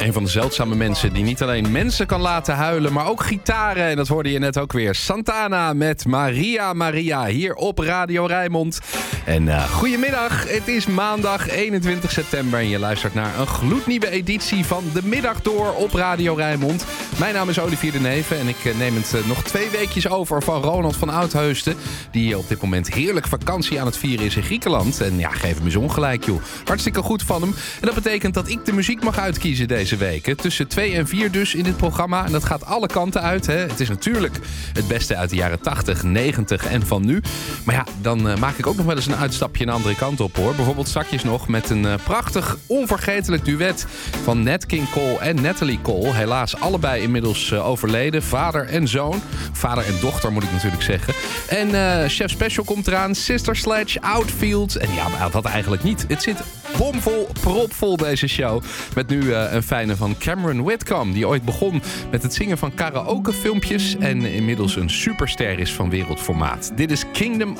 Een van de zeldzame mensen die niet alleen mensen kan laten huilen, maar ook gitaren. En dat hoorde je net ook weer. Santana met Maria Maria hier op Radio Rijnmond. En goedemiddag, het is maandag 21 september en je luistert naar een gloednieuwe editie van De Middag Door op Radio Rijnmond. Mijn naam is Olivier de Neven en ik neem het nog 2 weekjes over van Ronald van Oudheusden, die op dit moment heerlijk vakantie aan het vieren is in Griekenland. En ja, geef hem eens ongelijk, joh. Hartstikke goed van hem. En dat betekent dat ik de muziek mag uitkiezen deze weken. Tussen 2 en 4 dus in dit programma. En dat gaat alle kanten uit, hè. Het is natuurlijk het beste uit de jaren 80, 90 en van nu. Maar ja, dan maak ik ook nog wel eens een uitstapje een andere kant op, hoor. Bijvoorbeeld straks nog met een prachtig, onvergetelijk duet van Nat King Cole en Natalie Cole. Helaas allebei inmiddels overleden. Vader en zoon. Vader en dochter, moet ik natuurlijk zeggen. En Chef Special komt eraan. Sister Sledge, Outfield. En ja, maar dat eigenlijk niet. Het zit bomvol, propvol deze show. Met nu een fijne van Cameron Whitcomb, die ooit begon met het zingen van karaokefilmpjes en inmiddels een superster is van wereldformaat. Dit is Kingdom